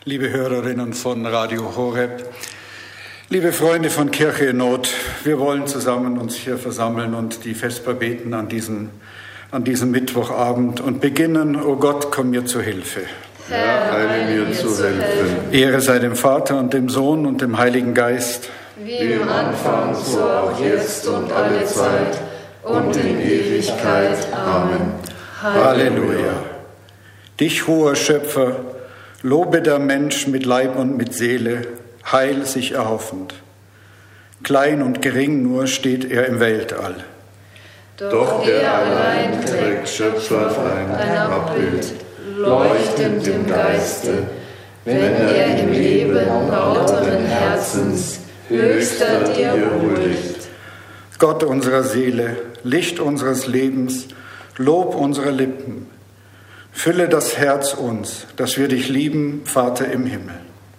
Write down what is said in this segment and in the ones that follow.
Liebe Hörerinnen von Radio Horeb, liebe Freunde von Kirche in Not, wir wollen zusammen uns hier versammeln und die Vesper beten an diesem Mittwochabend und beginnen: O Gott, komm mir zu Hilfe. Herr, eile mir zu helfen. Ehre sei dem Vater und dem Sohn und dem Heiligen Geist. Wie im Anfang, so auch jetzt und alle Zeit und in Ewigkeit. Amen. Halleluja. Dich, hoher Schöpfer, lobe der Mensch mit Leib und mit Seele, Heil sich erhoffend. Klein und gering nur steht er im Weltall. Doch er allein trägt Schöpfer ein Abbild, leuchtend im Geiste, wenn er im Leben lauteren Herzens höchster dir huldigt. Gott unserer Seele, Licht unseres Lebens, Lob unserer Lippen, fülle das Herz uns, dass wir dich lieben, Vater im Himmel.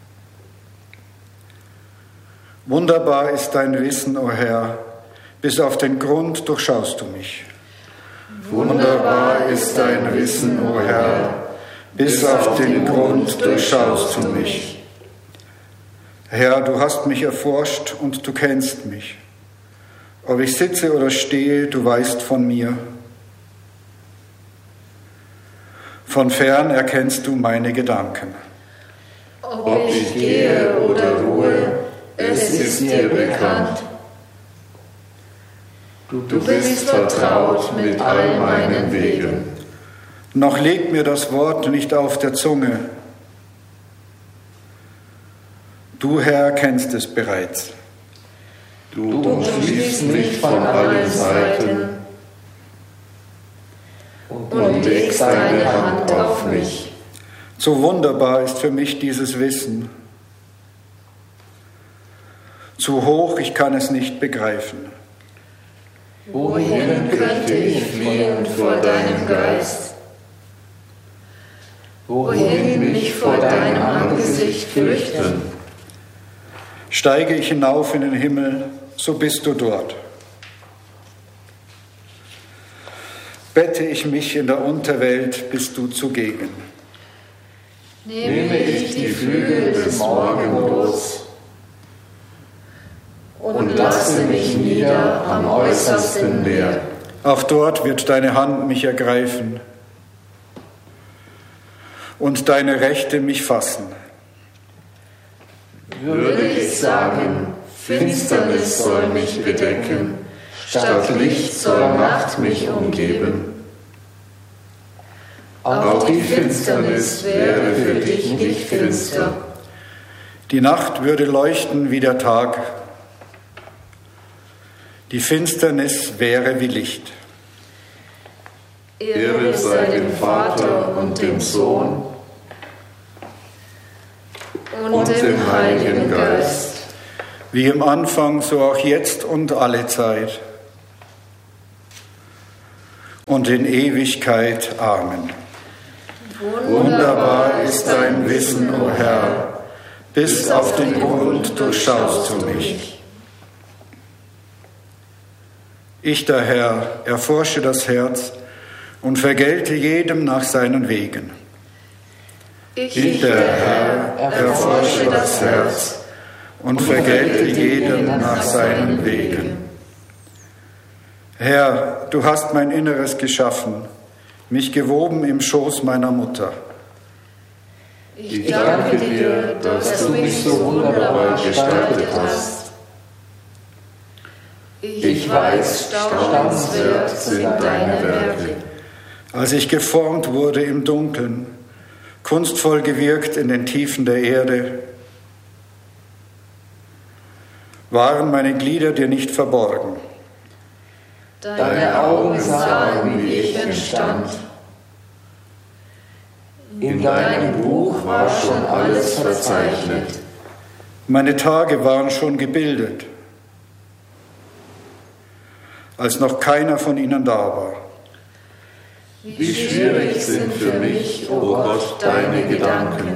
Wunderbar ist dein Wissen, o Herr, bis auf den Grund durchschaust du mich. Wunderbar ist dein Wissen, o Herr, bis auf den Grund durchschaust du mich. Herr, du hast mich erforscht und du kennst mich. Ob ich sitze oder stehe, du weißt von mir. Von fern erkennst du meine Gedanken. Ob ich gehe oder ruhe, es ist dir bekannt. Du bist vertraut mit all meinen Wegen. Noch legt mir das Wort nicht auf der Zunge. Du, Herr, kennst es bereits. Du umschließt mich von allen Seiten und legst deine Hand auf mich. So wunderbar ist für mich dieses Wissen. Zu hoch, ich kann es nicht begreifen. Wohin könnte ich fliehen vor deinem Geist? Wohin mich vor deinem Angesicht flüchten? Steige ich hinauf in den Himmel, so bist du dort. Bette ich mich in der Unterwelt, bist du zugegen. Nehme ich die Flügel des Morgenrots und lasse mich nieder am äußersten Meer. Auch dort wird deine Hand mich ergreifen und deine Rechte mich fassen. Würde ich sagen, Finsternis soll mich bedecken, statt Licht soll Nacht mich umgeben. Auch die Finsternis wäre für dich nicht finster. Die Nacht würde leuchten wie der Tag. Die Finsternis wäre wie Licht. Ehre sei dem Vater und dem Sohn und dem Heiligen Geist. Wie im Anfang, so auch jetzt und alle Zeit. Und in Ewigkeit. Amen. Wunderbar ist dein Wissen, o Herr, bis auf den Grund durchschaust du mich. Ich, der Herr, erforsche das Herz und vergelte jedem nach seinen Wegen. Ich, der Herr, erforsche das Herz und vergelte jedem nach seinen Wegen. Herr, du hast mein Inneres geschaffen, mich gewoben im Schoß meiner Mutter. Ich danke dir, dass du mich so wunderbar gestaltet hast. Ich weiß, staunenswert sind deine Werke. Als ich geformt wurde im Dunkeln, kunstvoll gewirkt in den Tiefen der Erde, waren meine Glieder dir nicht verborgen. Deine Augen sahen, wie ich entstand. In deinem Buch war schon alles verzeichnet. Meine Tage waren schon gebildet, als noch keiner von ihnen da war. Wie schwierig sind für mich, o Gott, deine Gedanken.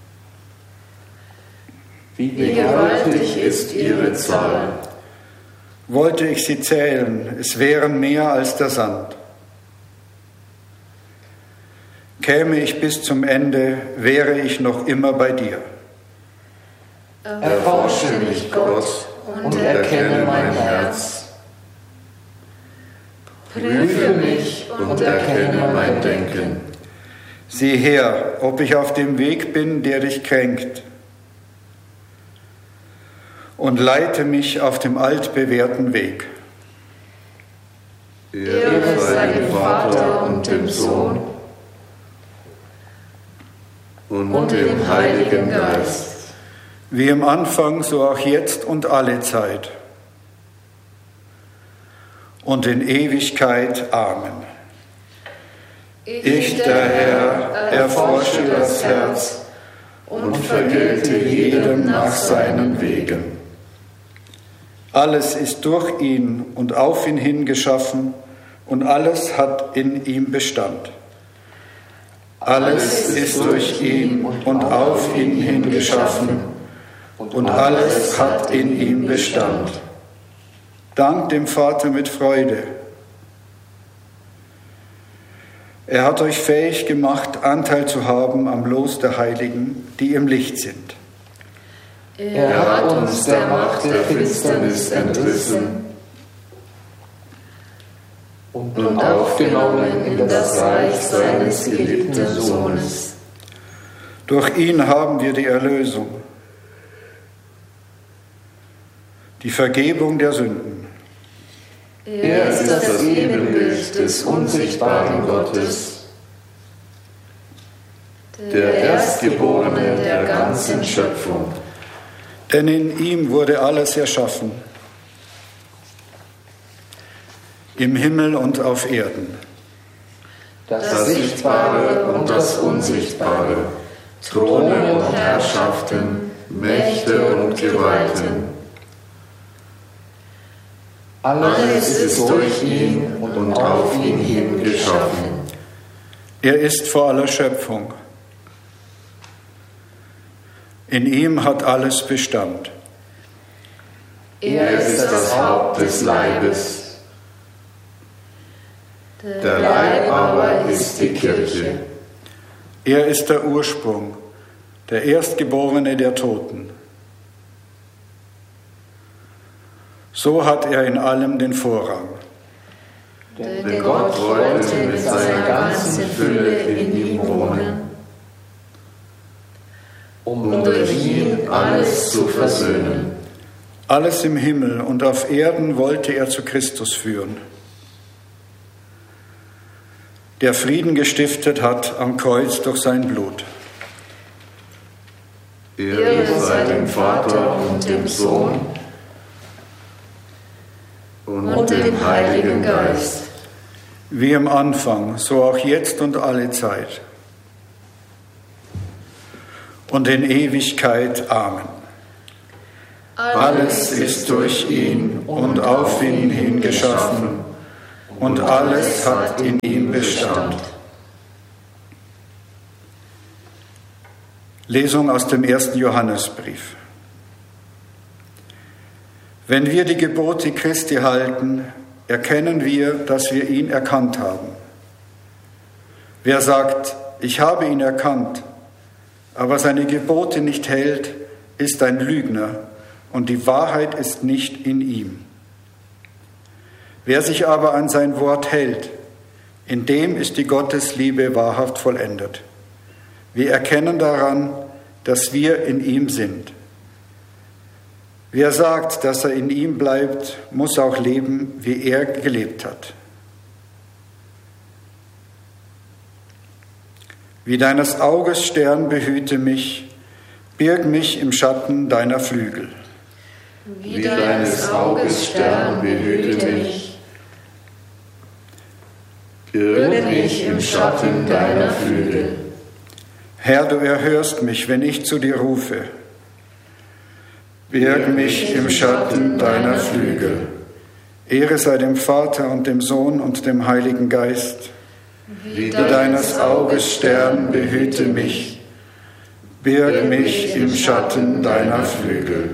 Wie gewaltig ist ihre Zahl. Wollte ich sie zählen, es wären mehr als der Sand. Käme ich bis zum Ende, wäre ich noch immer bei dir. Erforsche mich, Gott, und erkenne mein Herz. Prüfe mich und erkenne mein Denken. Sieh her, ob ich auf dem Weg bin, der dich kränkt. Und leite mich auf dem altbewährten Weg. Ehre sei dem Vater und dem Sohn und dem Heiligen Geist. Wie im Anfang, so auch jetzt und alle Zeit. Und in Ewigkeit. Amen. Ich, der Herr, erforsche das Herz und vergelte jedem nach seinen Wegen. Alles ist durch ihn und auf ihn hin geschaffen und alles hat in ihm Bestand. Alles ist durch ihn und auf ihn hin geschaffen und alles hat in ihm Bestand. Dankt dem Vater mit Freude. Er hat euch fähig gemacht, Anteil zu haben am Los der Heiligen, die im Licht sind. Er hat uns der Macht der Finsternis entrissen und aufgenommen in das Reich seines geliebten Sohnes. Durch ihn haben wir die Erlösung, die Vergebung der Sünden. Er ist das Ebenbild des unsichtbaren Gottes, der Erstgeborene der ganzen Schöpfung. Denn in ihm wurde alles erschaffen, im Himmel und auf Erden. Das Sichtbare und das Unsichtbare, Throne und Herrschaften, Mächte und Gewalten. Alles ist durch ihn und auf ihn hin geschaffen. Er ist vor aller Schöpfung. In ihm hat alles Bestand. Er ist das Haupt des Leibes. Der Leib aber ist die Kirche. Er ist der Ursprung, der Erstgeborene der Toten. So hat er in allem den Vorrang. Denn Gott wollte mit seiner ganzen Fülle in ihm wohnen, um durch ihn alles zu versöhnen. Alles im Himmel und auf Erden wollte er zu Christus führen, der Frieden gestiftet hat am Kreuz durch sein Blut. Ehre sei dem Vater und dem Sohn und dem Heiligen Geist. Wie im Anfang, so auch jetzt und alle Zeit. Und in Ewigkeit. Amen. Alles ist durch ihn und auf ihn hin geschaffen und alles hat in ihm Bestand. Lesung aus dem 1. Johannesbrief. Wenn wir die Gebote Christi halten, erkennen wir, dass wir ihn erkannt haben. Wer sagt, ich habe ihn erkannt, aber seine Gebote nicht hält, ist ein Lügner und die Wahrheit ist nicht in ihm. Wer sich aber an sein Wort hält, in dem ist die Gottesliebe wahrhaft vollendet. Wir erkennen daran, dass wir in ihm sind. Wer sagt, dass er in ihm bleibt, muss auch leben, wie er gelebt hat. Wie deines Auges Stern behüte mich, birg mich im Schatten deiner Flügel. Wie deines Auges Stern behüte mich, birg mich im Schatten deiner Flügel. Herr, du erhörst mich, wenn ich zu dir rufe. Birg mich im Schatten deiner Flügel. Ehre sei dem Vater und dem Sohn und dem Heiligen Geist. Wie deines Auges Stern behüte mich. Birg mich im Schatten deiner Flügel.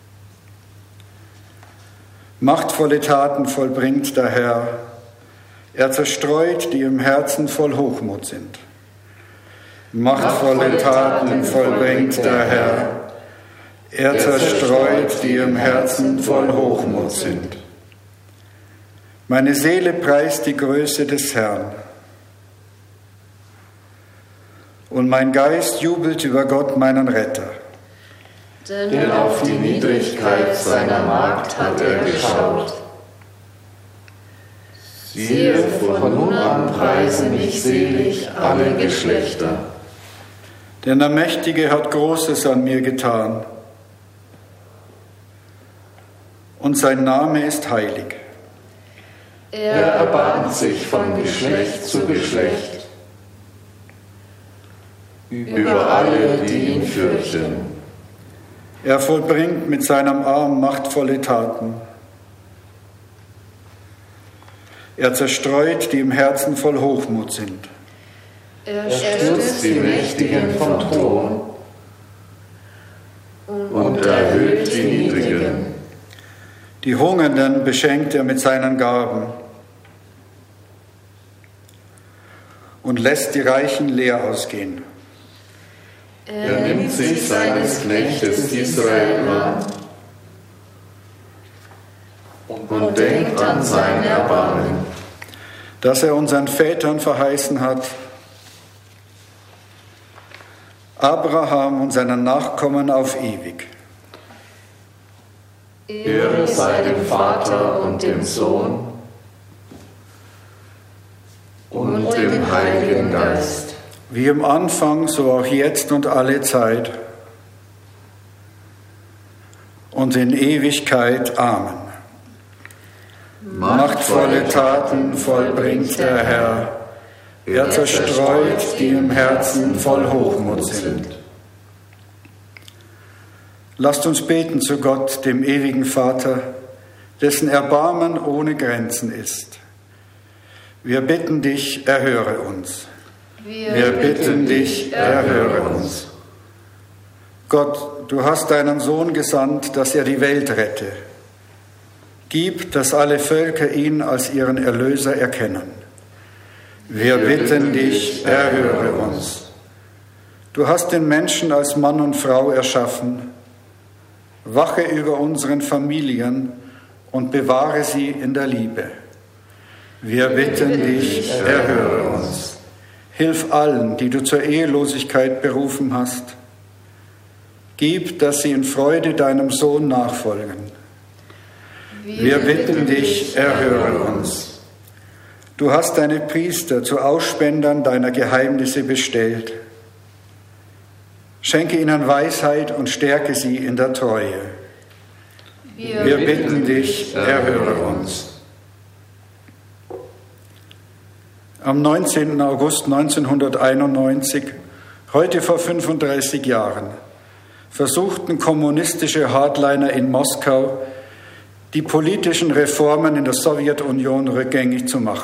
Machtvolle Taten vollbringt der Herr. Er zerstreut, die im Herzen voll Hochmut sind. Machtvolle Taten vollbringt der Herr. Er zerstreut, die im Herzen voll Hochmut sind. Meine Seele preist die Größe des Herrn. Und mein Geist jubelt über Gott, meinen Retter. Denn auf die Niedrigkeit seiner Magd hat er geschaut. Siehe, von nun an preisen mich selig alle Geschlechter. Denn der Mächtige hat Großes an mir getan. Und sein Name ist heilig. Er erbarmt sich von Geschlecht zu Geschlecht über alle, die ihn fürchten. Er vollbringt mit seinem Arm machtvolle Taten. Er zerstreut, die im Herzen voll Hochmut sind. Er stürzt die Mächtigen vom Thron und erhöht die Niedrigen. Die Hungernden beschenkt er mit seinen Gaben und lässt die Reichen leer ausgehen. Er nimmt sich seines Knechtes Israel an und denkt an sein Erbarmen, das er unseren Vätern verheißen hat, Abraham und seinen Nachkommen auf ewig. Ehre sei dem Vater und dem Sohn und dem Heiligen Geist. Wie im Anfang, so auch jetzt und alle Zeit und in Ewigkeit. Amen. Machtvolle Taten vollbringt der Herr. Er zerstreut, die im Herzen voll Hochmut sind. Lasst uns beten zu Gott, dem ewigen Vater, dessen Erbarmen ohne Grenzen ist. Wir bitten dich, erhöre uns. Wir bitten dich, erhöre uns. Gott, du hast deinen Sohn gesandt, dass er die Welt rette. Gib, dass alle Völker ihn als ihren Erlöser erkennen. Wir bitten dich, erhöre uns. Du hast den Menschen als Mann und Frau erschaffen. Wache über unseren Familien und bewahre sie in der Liebe. Wir bitten dich, erhöre uns. Hilf allen, die du zur Ehelosigkeit berufen hast. Gib, dass sie in Freude deinem Sohn nachfolgen. Wir bitten dich, erhöre uns. Du hast deine Priester zu Ausspendern deiner Geheimnisse bestellt. Schenke ihnen Weisheit und stärke sie in der Treue. Wir bitten dich, erhöre uns. Am 19. August 1991, heute vor 35 Jahren, versuchten kommunistische Hardliner in Moskau, die politischen Reformen in der Sowjetunion rückgängig zu machen.